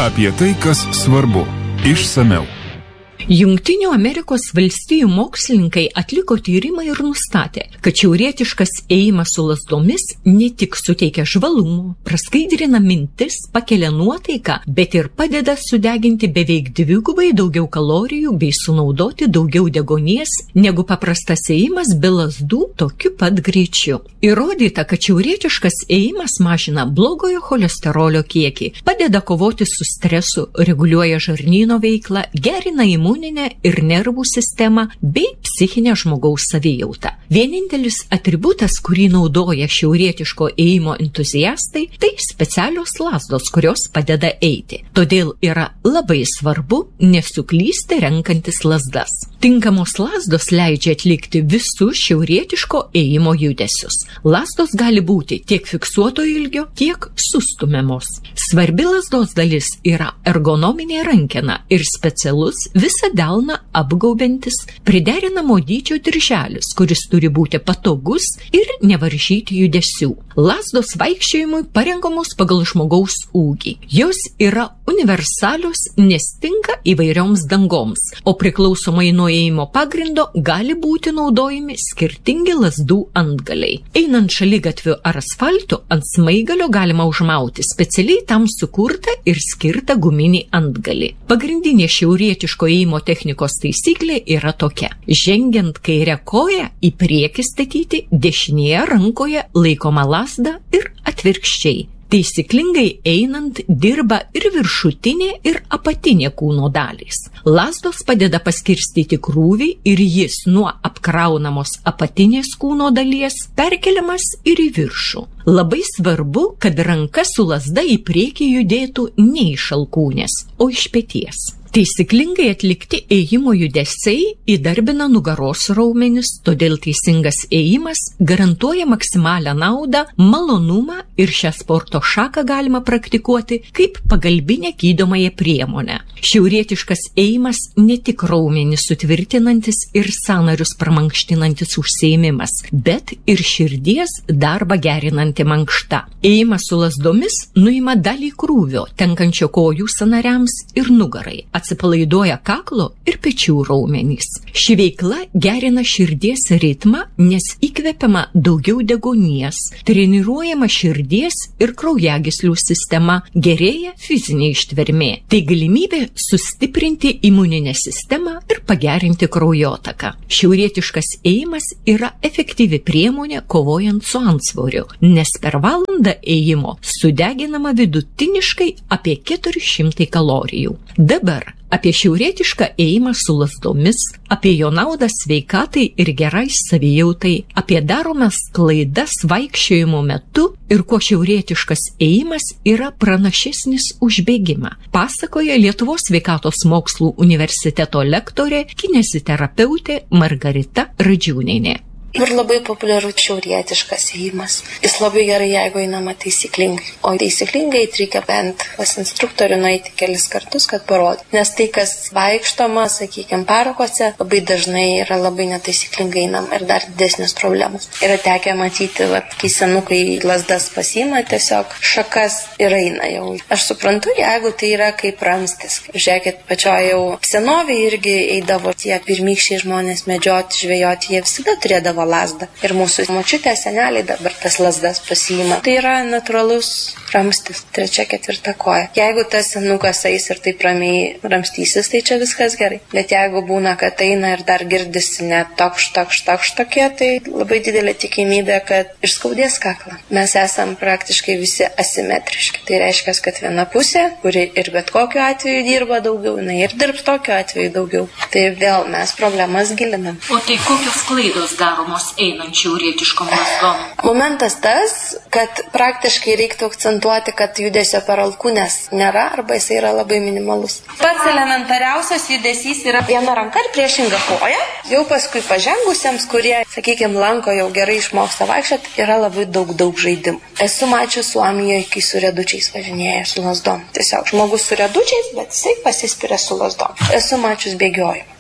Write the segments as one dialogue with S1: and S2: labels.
S1: Apie tai, kas svarbu. Išsamiau.
S2: Jungtinių Amerikos valstijų mokslininkai atliko tyrimą ir nustatė, kad šiaurietiškas ėjimas su lazdomis ne tik suteikia žvalumo, praskaidrina mintis, pakelia nuotaiką, bet ir padeda sudeginti beveik 2 daugiau kalorijų bei sunaudoti daugiau deguonies negu paprastas ėjimas be lazdų tokiu pat greičiu. Įrodyta, kad šiaurietiškas ėjimas mažina blogojo cholesterolio kiekį, padeda kovoti su stresu, reguliuoja žarnyno veiklą, gerina imuninę ir nervų sistemą bei psichinę žmogaus savijautą. Vienintelis atributas, kurį naudoja šiaurietiško ėjimo entuziastai, tai specialios lazdos, kurios padeda eiti. Todėl yra labai svarbu nesuklysti renkantis lazdas. Tinkamos lazdos leidžia atlikti visus šiaurietiško ėjimo judesius. Lazdos gali būti tiek fiksuoto ilgio, tiek sustumiamos. Svarbi lazdos dalis yra ergonominė rankena ir specialus visą delną apgaubiantis priderinamo dydžio dirželis, kuris turi būti patogus ir nevaržyti judesių. Lazdos vaikščiojimui parenkamos pagal žmogaus ūgį. Jos yra universalios, nes tinka įvairioms dangoms, o priklausomai nuo ėjimo pagrindo gali būti naudojami skirtingi lazdų antgaliai. Einant šaligatviu ar asfaltu, ant smaigalio galima užmauti specialiai tam sukurtą ir skirtą guminį antgalį. Pagrindinė šiaurietiško ėjimo technikos taisyklė yra tokia. Žengiant kairę koją, į priekį statyti dešinėje rankoje laikomą lazdą ir atvirkščiai. Taisyklingai einant dirba ir viršutinė, ir apatinė kūno dalys. Lazdos padeda paskirstyti krūvį ir jis nuo apkraunamos apatinės kūno dalies perkeliamas ir į viršų. Labai svarbu, kad ranka su lazda į priekį judėtų ne iš alkūnės, o iš peties. Taisyklingai atlikti ėjimo judesiai įdarbina nugaros raumenis, todėl teisingas ėjimas garantuoja maksimalią naudą, malonumą ir šią sporto šaką galima praktikuoti kaip pagalbinę gydomąją priemonę. Šiaurietiškas ėjimas ne tik raumenis sutvirtinantis ir sąnarius pramankštinantis užsiėmimas, bet ir širdies darbą gerinanti mankšta. Ėjimas su lazdomis nuima dalį krūvio, tenkančio kojų sąnariams ir nugarai. Atsipalaiduoja kaklo ir pečių raumenys. Ši veikla gerina širdies ritmą, nes įkvepiama daugiau deguonies, treniruojama širdies ir kraujagyslių sistema, gerėja fizinė ištvermė. Tai galimybė sustiprinti imuninę sistemą ir pagerinti kraujotaką. Šiaurietiškas ėjimas yra efektyvi priemonė kovojant su antsvoriu, nes per valandą ėjimo sudeginama vidutiniškai apie 400 kalorijų. Dabar apie šiaurietišką ėjimą su lazdomis, apie jo naudą sveikatai ir gerai savijautai, apie daromas klaidas vaikščiojimo metu ir kuo šiaurietiškas ėjimas yra pranašesnis už bėgimą, pasakoja Lietuvos sveikatos mokslų universiteto lektorė, kineziterapeutė Margarita Radžiūnienė.
S3: Ir labai populiarus šiaurietiškas ėjimas. Jis labai gerai, jeigu einama taisyklingai. O taisyklingai reikia bent pas instruktorių nueiti kelis kartus, kad parodytų. Nes tai, kas vaikštoma, sakykime, parkuose, labai dažnai yra labai netaisyklingai einama ir dar didesnės problemos. Yra tekę matyti, kai senukai lazdas pasiima, tiesiog šakas ir eina jau. Aš suprantu, jeigu tai yra kaip ramstis. Žiūrėkit, pačioje jau senovėje irgi eidavo tie pirmykščiai žmonės medžioti, žvejoti, jie visada turėdavo lazdą. Ir mūsų močiutė, seneliai dabar tas lazdas pasiima. Tai yra natūralus ramstis, 3-4 koja. Jeigu tas senukas eis ir taip ramiai ramstysis, tai čia viskas gerai. Bet jeigu būna, kad eina ir dar girdisi net takš tokie, tai labai didelė tikimybė, kad išskaudės kaklą. Mes esam praktiškai visi asimetriški. Tai reiškia, kad viena pusė, kuri ir bet kokiu atveju dirba daugiau, jinai ir dirbs tokiu atveju daugiau. Tai vėl mes problemas gilinam.
S2: O tai kokios klaidos daromos einant šiaurietiškom lazdom?
S3: Momentas tas, kad praktiškai reiktų akcentuoti, kad judesio per alkūnes nėra arba jis yra labai minimalus. Pats elementariausias judesys yra viena ranka ir priešinga koja. Jau paskui pažengusiems, kurie, sakykime, lanko jau gerai išmoksta vaikščioti, yra labai daug žaidimų. Esu mačius Suomijoje, kai su riedučiais važinėja su lazdom. Tiesiog žmogus su riedučiais, bet jisai pasispiria su lazdom. Esu mačius bėgiojimą.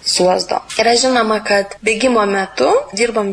S3: su lazdom. Yra žinoma, kad bėgimo metu dirbam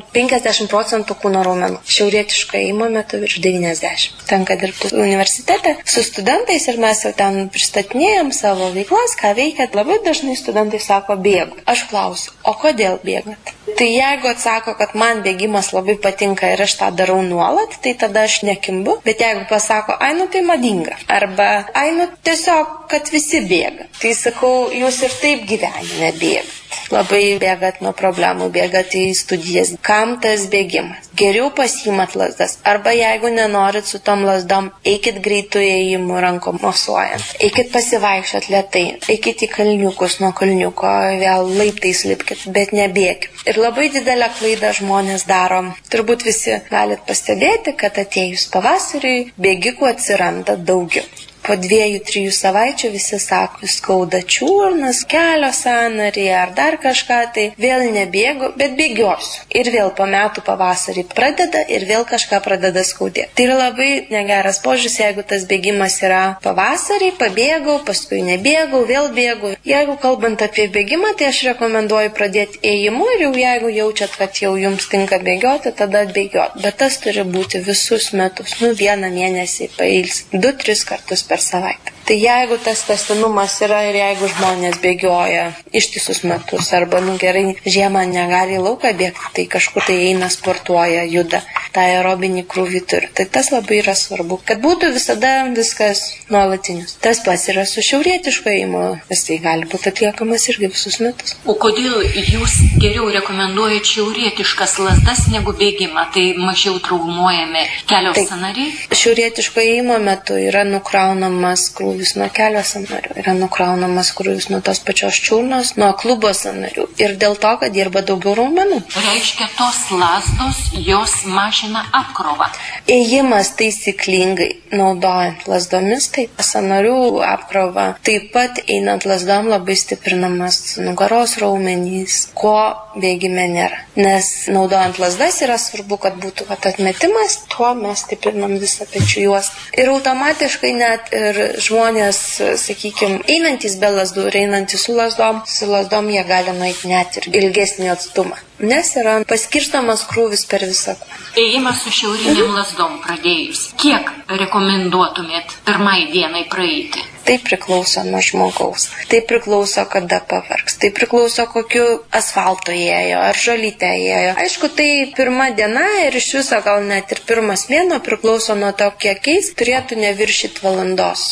S3: 50% kūno raumenų. Šiaurietiško ėjimo metu virš 90%. Tenka dirbti universitete su studentais ir mes jau ten pristatinėjom savo veiklas, ką veikiat. Labai dažnai studentai sako bėgu. Aš klausiu, o kodėl bėgat? Tai jeigu atsako, kad man bėgimas labai patinka ir aš tą darau nuolat, tai tada aš nekimbu. Bet jeigu pasako, ai nu tai madinga. Arba, ai nu tiesiog, kad visi bėga. Tai sakau, jūs ir taip gyvenime bėgat. Labai bėgat nuo problemų, bėgat į studijas. Kam tas bėgimas? Geriau pasiimat lazdas. Arba jeigu nenorit su tom lazdom, eikit greitų ėjimų rankom mosuojant. Eikit pasivaikščiot lėtai. Eikit į kalniukus, nuo kalniuko vėl laiptais lipkit, bet nebėkit. Ir labai didelę klaidą žmonės daro. Turbūt visi galit pastebėti, kad atėjus pavasariui bėgikų atsiranda daugiau. Po 2-3 savaičių visi sako, skauda čiurnas, kelio sąnarį ar dar kažką, tai vėl nebėgu, bet bėgiosiu. Ir vėl po metų pavasarį pradeda ir vėl kažką pradeda skaudėti. Tai yra labai negeras požiūris, jeigu tas bėgimas yra pavasarį, pabėgau, paskui nebėgau, vėl bėgau. Jeigu kalbant apie bėgimą, tai aš rekomenduoju pradėti ėjimu ir jau jeigu jaučiat, kad jau jums tinka bėgioti, tada bėgioti. Bet tas turi būti visus metus, 1 mėnesį pailsi, 2-3 kartus per savaitę. Tai jeigu tas tęstinumas yra ir jeigu žmonės bėgioja ištisus metus arba gerai žiemą negali į lauką bėgti, tai kažkur tai eina, sportuoja, juda, tą aerobinį krūvį turi. Tai tas labai yra svarbu, kad būtų visada viskas nuolatinis. Tas pats yra su šiaurietišku ėjimu, jisai gali būti atliekamas irgi visus metus.
S2: O kodėl jūs geriau rekomenduojate šiaurietiškas lazdas negu bėgimą? Tai mažiau traumuojami kelio sąnariai?
S3: Šiaurietiško ėjimo metu yra nukraunamas krūvis nuo kelio sąnarių, yra nukraunamas krūvis nuo tos pačios čiurnos, nuo klubo sąnarių ir dėl to, kad dirba daugiau raumenų.
S2: Reiškia, tos lazdos, jos mažina apkrovą.
S3: Ėjimas taisyklingai naudojant lazdomis, tai sąnarių apkrova. Taip pat einant lazdom labai stiprinamas nugaros raumenys, ko bėgime nėra. Nes naudojant lazdas yra svarbu, kad būtų atmetimas, tuo mes stiprinam visą pečių juostą. Ir automatiškai net ir žmonės, sakykime, einantys be lazdų ir einantys su lazdom jie gali nueiti net ir ilgesnį atstumą. Nes yra paskirstamas krūvis per visą kūną.
S2: Ėjimas su šiauriniam lazdom pradėjus. Kiek rekomenduotumėt pirmai dienai praeiti?
S3: Tai priklauso nuo žmogaus. Tai priklauso, kada pavargs. Tai priklauso, kokiu asfalto ėjo, ar žolyte ėjo. Aišku, tai pirma diena ir iš viso gal net ir pirmas mėnuo priklauso nuo to, kiek eis, turėtų neviršyti valandos.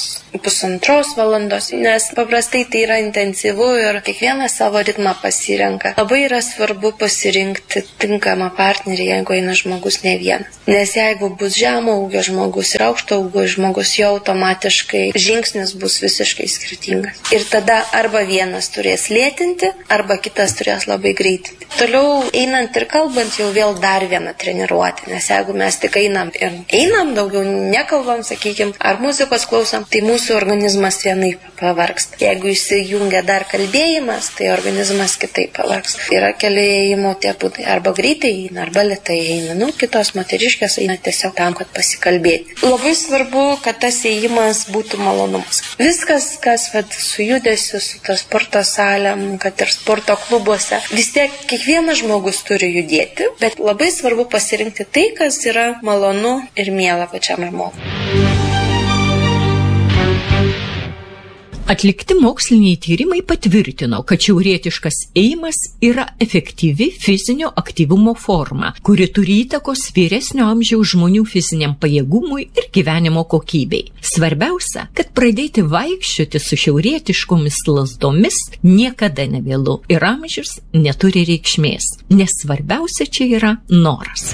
S3: 1,5 valandos, nes paprastai tai yra intensyvu ir kiekvienas savo ritmą pasirenka. Labai yra svarbu pasirinkti tinkamą partnerį, jeigu eina žmogus ne vienas. Nes jeigu bus žemo ūgio žmogus ir aukšto ūgio žmogus, jau automatiškai žingsnis bus visiškai skirtingas. Ir tada arba vienas turės lėtinti, arba kitas turės labai greitinti. Toliau einant ir kalbant jau vėl dar vieną treniruotę, nes jeigu mes tik einam, daugiau nekalbam, sakykime, ar muzikos klausom, tai mūsų organizmas vienaip pavargsta. Jeigu įsijungia dar kalbėjimas, tai organizmas kitaip pavargsta. Yra keli ėjimo tie būdai, arba greitai eina, arba lėtai eina. Kitos moteriškės eina tiesiog tam, kad pasikalbėti. Labai svarbu, kad tas ėjimas būtų malonumas. Viskas, kas su judesiu, su to sporto salėm, kad ir sporto klubuose, vis tiek kiekvienas žmogus turi judėti, bet labai svarbu pasirinkti tai, kas yra malonu ir miela pačiam žmogui.
S2: Atlikti moksliniai tyrimai patvirtino, kad šiaurietiškas ėjimas yra efektyvi fizinio aktyvumo forma, kuri turi įtakos vyresnio amžiaus žmonių fiziniam pajėgumui ir gyvenimo kokybei. Svarbiausia, kad pradėti vaikščioti su šiaurietiškomis lazdomis niekada nevėlu ir amžius neturi reikšmės, nes svarbiausia čia yra noras.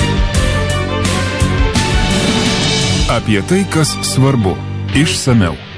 S1: Apie tai, kas svarbu, išsamiau.